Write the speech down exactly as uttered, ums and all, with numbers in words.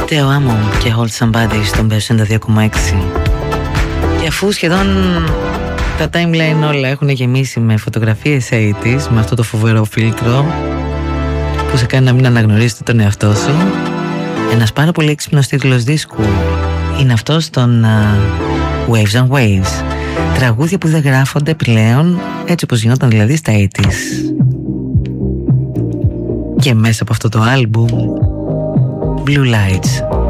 Τέο Άμο και Hold Somebody στον ενενήντα δύο κόμμα έξι. Και αφού σχεδόν τα timeline όλα έχουν γεμίσει με φωτογραφίες ογδόντα, με αυτό το φοβερό φίλτρο που σε κάνει να μην αναγνωρίζετε τον εαυτό σου, ένας πάρα πολύ έξυπνος τίτλος δίσκου είναι αυτός των uh, Waves on Waves. Τραγούδια που δεν γράφονται πλέον έτσι όπως γινόταν δηλαδή στα ογδόντα. Και μέσα από αυτό το άλμπουμ Blue Lights.